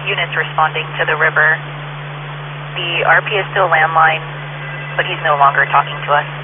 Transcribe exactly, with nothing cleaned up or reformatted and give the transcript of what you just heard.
units responding to the river. The R P is still landline, but he's no longer talking to us.